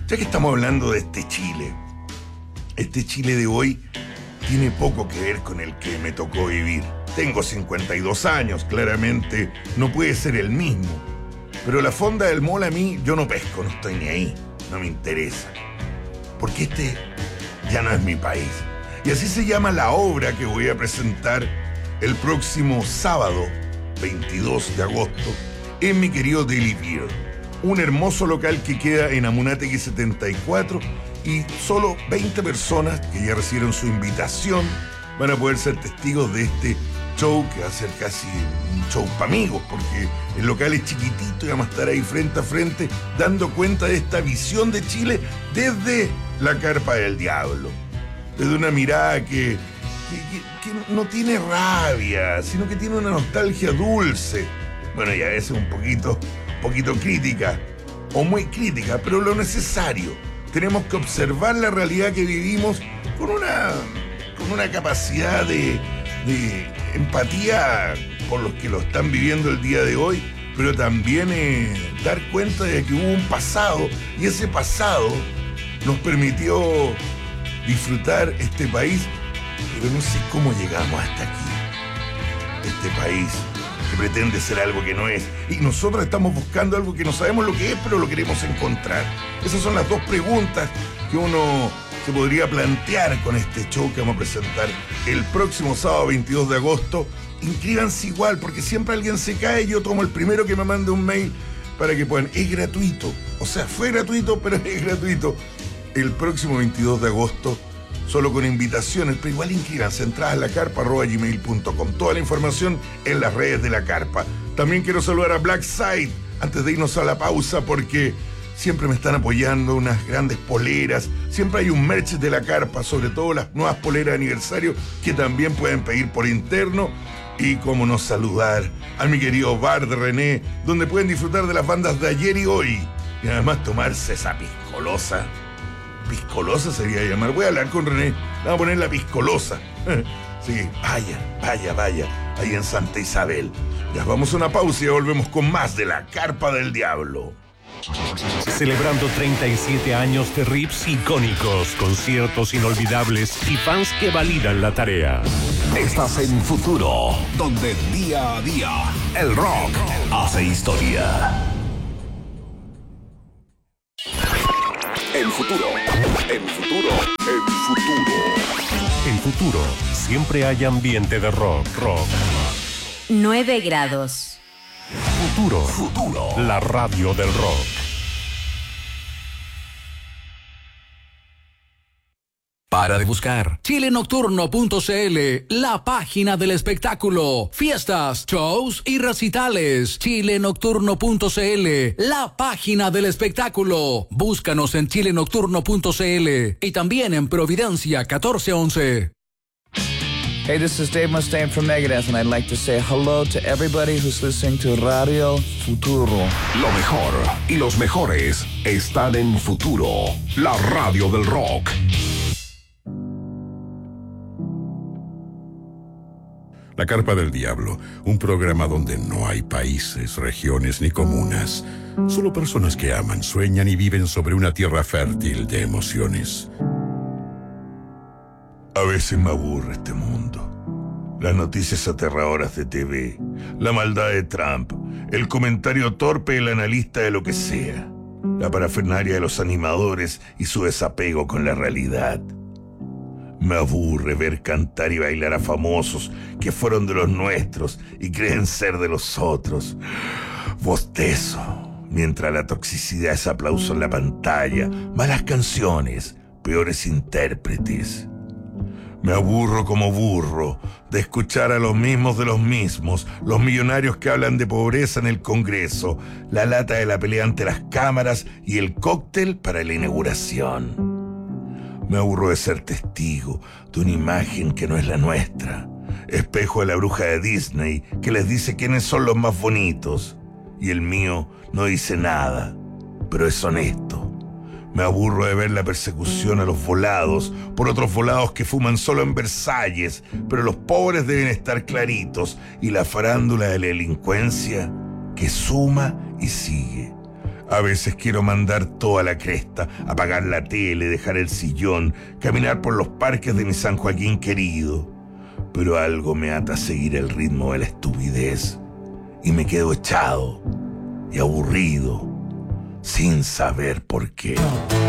Ya que estamos hablando de este Chile de hoy tiene poco que ver con el que me tocó vivir. Tengo 52 años, claramente no puede ser el mismo. Pero la fonda del mall a mí, yo no pesco, no estoy ni ahí, no me interesa. Porque este ya no es mi país. Y así se llama la obra que voy a presentar el próximo sábado, 22 de agosto, en mi querido Daily Beer. Un hermoso local que queda en Amunátegui 74 y solo 20 personas que ya recibieron su invitación van a poder ser testigos de este show que va a ser casi un show para amigos, porque el local es chiquitito y vamos a estar ahí frente a frente dando cuenta de esta visión de Chile desde la Carpa del Diablo, desde una mirada que no tiene rabia, sino que tiene una nostalgia dulce, bueno, y a veces un poquito crítica, o muy crítica, pero lo necesario. Tenemos que observar la realidad que vivimos con una capacidad de empatía por los que lo están viviendo el día de hoy, pero también dar cuenta de que hubo un pasado, y ese pasado nos permitió disfrutar este país, pero no sé cómo llegamos hasta aquí. Este país que pretende ser algo que no es, y nosotros estamos buscando algo que no sabemos lo que es, pero lo queremos encontrar. Esas son las dos preguntas que uno se podría plantear con este show que vamos a presentar el próximo sábado 22 de agosto. Inscríbanse igual, porque siempre alguien se cae y yo tomo el primero que me mande un mail para que puedan. Es gratuito, o sea, fue gratuito, pero es gratuito. El próximo 22 de agosto, solo con invitaciones, pero igual inscríbanse, entradas a lacarpa@gmail.com. Toda la información en las redes de La Carpa. También quiero saludar a Black Side antes de irnos a la pausa, porque siempre me están apoyando unas grandes poleras. Siempre hay un merch de La Carpa, sobre todo las nuevas poleras de aniversario que también pueden pedir por interno. Y cómo no saludar a mi querido bar de René, donde pueden disfrutar de las bandas de ayer y hoy. Y además tomarse esa piscolosa. Piscolosa sería llamar. Voy a hablar con René. Le vamos a poner la piscolosa. Sí, vaya. Ahí en Santa Isabel. Ya vamos a una pausa y volvemos con más de La Carpa del Diablo. Celebrando 37 años de riffs icónicos, conciertos inolvidables y fans que validan la tarea. Estás en Futuro, donde día a día el rock hace historia. En Futuro. En Futuro, siempre hay ambiente de rock. 9 grados. Futuro, la radio del rock. Para de buscar chilenocturno.cl, la página del espectáculo, fiestas, shows y recitales. Chilenocturno.cl, la página del espectáculo. Búscanos en chilenocturno.cl y también en Providencia 1411. Hey, this is Dave Mustaine from Megadeth, and I'd like to say hello to everybody who's listening to Radio Futuro. Lo mejor y los mejores están en Futuro, la radio del rock. La Carpa del Diablo, un programa donde no hay países, regiones ni comunas. Solo personas que aman, sueñan y viven sobre una tierra fértil de emociones. A veces me aburre este mundo. Las noticias aterradoras de TV, la maldad de Trump, el comentario torpe del analista de lo que sea, la parafernalia de los animadores y su desapego con la realidad. Me aburre ver cantar y bailar a famosos que fueron de los nuestros y creen ser de los otros. Bostezo, mientras la toxicidad es aplauso en la pantalla, malas canciones, peores intérpretes. Me aburro como burro de escuchar a los mismos de los mismos, los millonarios que hablan de pobreza en el Congreso, la lata de la pelea ante las cámaras y el cóctel para la inauguración. Me aburro de ser testigo de una imagen que no es la nuestra, espejo de la bruja de Disney que les dice quiénes son los más bonitos, y el mío no dice nada, pero es honesto. Me aburro de ver la persecución a los volados por otros volados que fuman solo en Versalles, pero los pobres deben estar claritos, y la farándula de la delincuencia que suma y sigue. A veces quiero mandar toda la cresta, apagar la tele, dejar el sillón, caminar por los parques de mi San Joaquín querido. Pero algo me ata a seguir el ritmo de la estupidez y me quedo echado y aburrido, sin saber por qué.